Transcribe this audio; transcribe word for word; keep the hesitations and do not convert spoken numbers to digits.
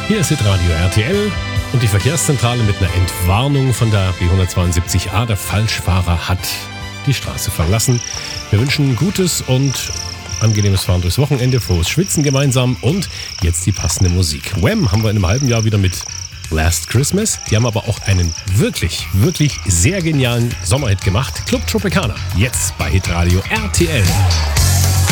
Hier ist Hitradio R T L und die Verkehrszentrale mit einer Entwarnung von der B hundertzweiundsiebzig A. Der Falschfahrer hat die Straße verlassen. Wir wünschen gutes und angenehmes Fahren durchs Wochenende, frohes Schwitzen gemeinsam und jetzt die passende Musik. Wham! Haben wir in einem halben Jahr wieder mit Last Christmas. Die haben aber auch einen wirklich, wirklich sehr genialen Sommerhit gemacht. Club Tropicana. Jetzt bei Hitradio R T L.